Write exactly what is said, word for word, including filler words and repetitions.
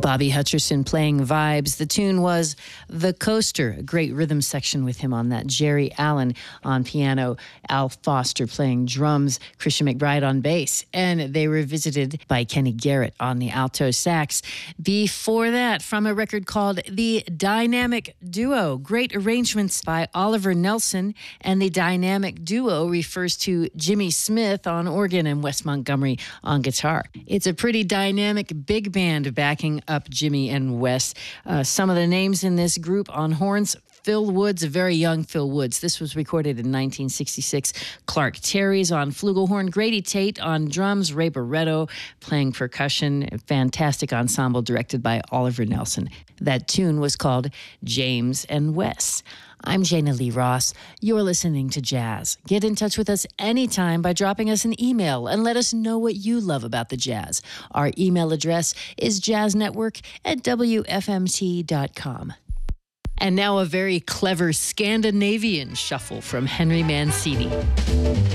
Bobby Hutcherson playing vibes. The tune was The Coaster, a great rhythm section with him on that. Jerry Allen on piano, Al Foster playing drums, Christian McBride on bass, and they were visited by Kenny Garrett on the alto sax. Before that, from a record called The Dynamic Duo, great arrangements by Oliver Nelson, and the Dynamic Duo refers to Jimmy Smith on organ and Wes Montgomery on guitar. It's a pretty dynamic big band backing up Jimmy and Wes. Uh, some of the names in this group on horns: Phil Woods, a very young Phil Woods. This was recorded in nineteen sixty-six. Clark Terry's on flugelhorn. Grady Tate on drums. Ray Barretto playing percussion. A fantastic ensemble directed by Oliver Nelson. That tune was called James and Wes. I'm Jana Lee Ross. You're listening to Jazz. Get in touch with us anytime by dropping us an email and let us know what you love about the jazz. Our email address is jazznetwork at w f m t dot com. And now a very clever Scandinavian shuffle from Henry Mancini.